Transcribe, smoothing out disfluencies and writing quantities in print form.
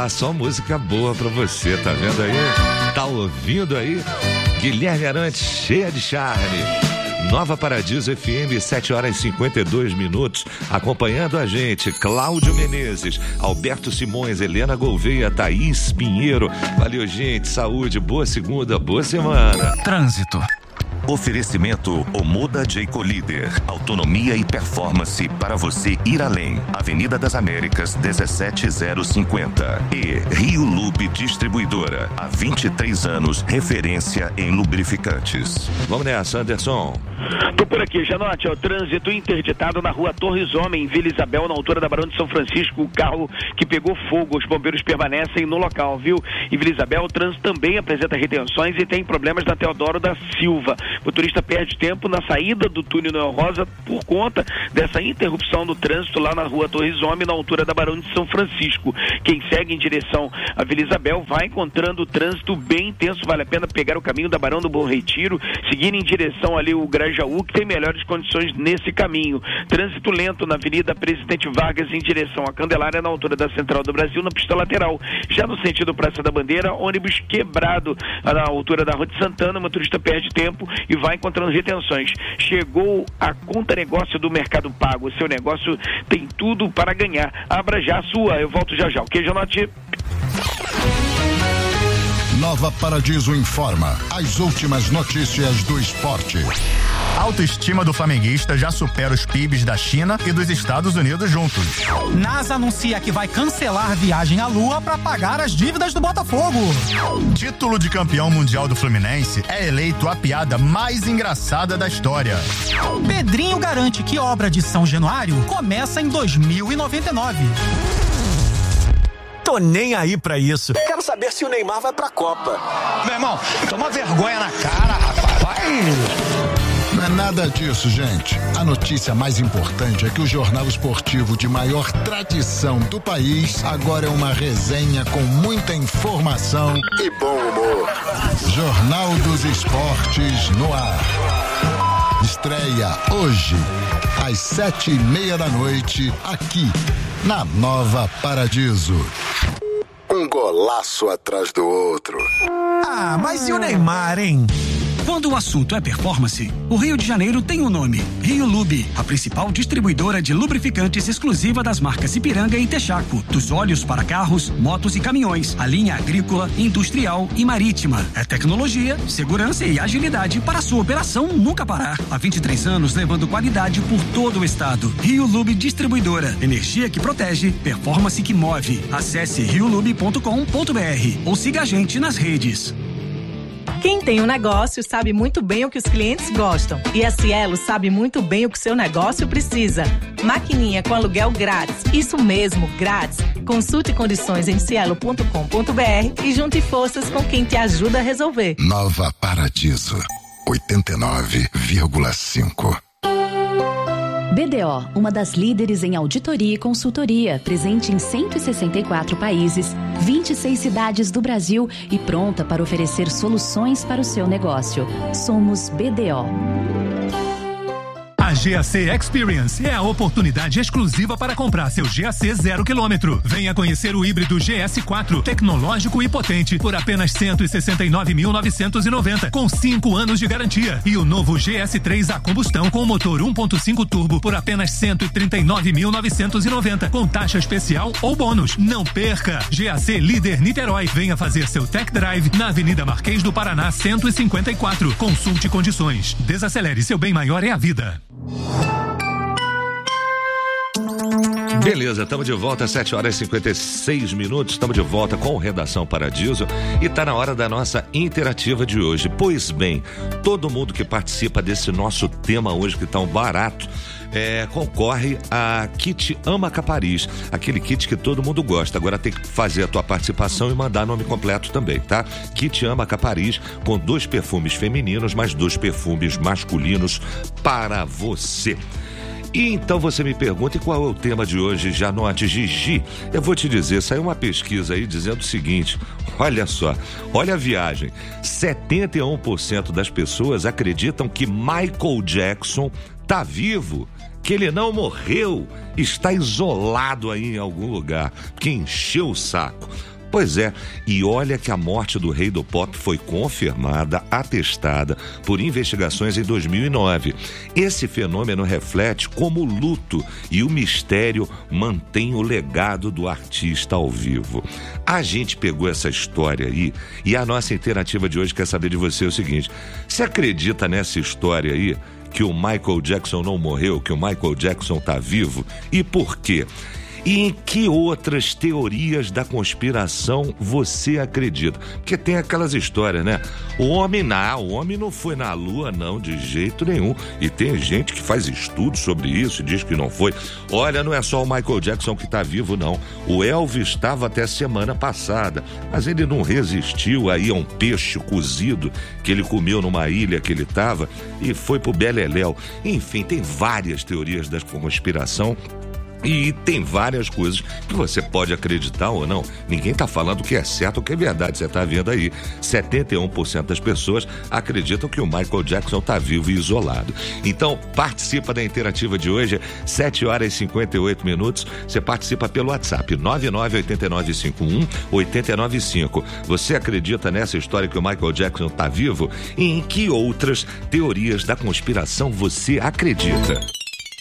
Só música boa pra você, tá vendo aí? Tá ouvindo aí? Guilherme Arantes, cheia de charme. Nova Paradiso FM, 7h52, acompanhando a gente, Cláudio Menezes, Alberto Simões, Helena Gouveia, Thaís Pinheiro. Valeu, gente, saúde, boa segunda, boa semana. Trânsito. Oferecimento Omoda Jayco Líder. Autonomia e performance para você ir além. Avenida das Américas, 17050. E Rio Lube Distribuidora. Há 23 anos, referência em lubrificantes. Vamos nessa, Anderson. Tô por aqui, Janote, o trânsito interditado na rua Torres Homem, em Vila Isabel, na altura da Barão de São Francisco, o carro que pegou fogo, os bombeiros permanecem no local, viu? Em Vila Isabel, o trânsito também apresenta retenções e tem problemas na Teodoro da Silva. O motorista perde tempo na saída do túnel Noel Rosa por conta dessa interrupção do trânsito lá na rua Torres Homem, na altura da Barão de São Francisco. Quem segue em direção à Vila Isabel vai encontrando o trânsito bem intenso, vale a pena pegar o caminho da Barão do Bom Retiro, seguir em direção ali o Grajaú, que tem melhores condições nesse caminho. Trânsito lento na Avenida Presidente Vargas em direção à Candelária, na altura da Central do Brasil, na pista lateral. Já no sentido Praça da Bandeira, ônibus quebrado na altura da Rua de Santana, o motorista perde tempo e vai encontrando retenções. Chegou a conta negócio do Mercado Pago. O seu negócio tem tudo para ganhar. Abra já a sua. Eu volto já. Ok, Janote? Nova Paradiso informa as últimas notícias do esporte. A autoestima do flamenguista já supera os PIBs da China e dos Estados Unidos juntos. NASA anuncia que vai cancelar a viagem à Lua para pagar as dívidas do Botafogo. Título de campeão mundial do Fluminense é eleito a piada mais engraçada da história. Pedrinho garante que obra de São Januário começa em 2099. Tô nem aí pra isso. Quero saber se o Neymar vai pra Copa. Meu irmão, toma vergonha na cara, rapaz. Vai. Não é nada disso, gente. A notícia mais importante é que o jornal esportivo de maior tradição do país agora é uma resenha com muita informação e bom humor. Jornal dos Esportes no ar. Estreia hoje, às 7:30, aqui na Nova Paradiso. Um golaço atrás do outro. Ah, mas e o Neymar, hein? Quando o assunto é performance, o Rio de Janeiro tem um nome: Rio Lube, a principal distribuidora de lubrificantes exclusiva das marcas Ipiranga e Texaco. Dos óleos para carros, motos e caminhões, a linha agrícola, industrial e marítima. É tecnologia, segurança e agilidade para a sua operação nunca parar. Há 23 anos levando qualidade por todo o estado. Rio Lube Distribuidora. Energia que protege, performance que move. Acesse riolube.com.br ou siga a gente nas redes. Quem tem um negócio sabe muito bem o que os clientes gostam. E a Cielo sabe muito bem o que o seu negócio precisa. Maquininha com aluguel grátis. Isso mesmo, grátis. Consulte condições em cielo.com.br e junte forças com quem te ajuda a resolver. Nova Paradiso, 89,5. BDO, uma das líderes em auditoria e consultoria, presente em 164 países, 26 cidades do Brasil e pronta para oferecer soluções para o seu negócio. Somos BDO. A GAC Experience é a oportunidade exclusiva para comprar seu GAC 0 km. Venha conhecer o híbrido GS4, tecnológico e potente, por apenas R$ 169.990, com 5 anos de garantia. E o novo GS3 a combustão com motor 1.5 turbo por apenas R$ 139.990, com taxa especial ou bônus. Não perca! GAC Líder Niterói. Venha fazer seu tech drive na Avenida Marquês do Paraná 154. Consulte condições. Desacelere, seu bem maior é a vida. Beleza, estamos de volta às 7h56, estamos de volta com Redação Paradiso e está na hora da nossa interativa de hoje. Pois bem, todo mundo que participa desse nosso tema hoje, que tá um barato, concorre a kit Ama Capariz, aquele kit que todo mundo gosta. Agora tem que fazer a tua participação e mandar nome completo também, tá? Kit Ama Capariz, com 2 perfumes femininos, mais 2 perfumes masculinos para você. E então você me pergunta, e qual é o tema de hoje, Janote? Gigi, eu vou te dizer, saiu uma pesquisa aí dizendo o seguinte, olha só, olha a viagem, 71% das pessoas acreditam que Michael Jackson tá vivo, que ele não morreu, está isolado aí em algum lugar, que encheu o saco. Pois é, e olha que a morte do rei do pop foi confirmada, atestada por investigações em 2009. Esse fenômeno reflete como o luto e o mistério mantém o legado do artista ao vivo. A gente pegou essa história aí e a nossa interativa de hoje quer saber de você o seguinte: você acredita nessa história aí que o Michael Jackson não morreu, que o Michael Jackson tá vivo? E por quê? E em que outras teorias da conspiração você acredita? Porque tem aquelas histórias, né? O homem não foi na lua, não, de jeito nenhum. E tem gente que faz estudos sobre isso e diz que não foi. Olha, não é só o Michael Jackson que tá vivo, não. O Elvis estava até semana passada, mas ele não resistiu aí a um peixe cozido que ele comeu numa ilha que ele estava e foi pro Beleléu. Enfim, tem várias teorias da conspiração. E tem várias coisas que você pode acreditar ou não. Ninguém tá falando o que é certo ou o que é verdade. Você tá vendo aí, 71% das pessoas acreditam que o Michael Jackson tá vivo e isolado. Então, participa da interativa de hoje, 7h58. Você participa pelo WhatsApp, 998951-895. Você acredita nessa história que o Michael Jackson tá vivo? E em que outras teorias da conspiração você acredita?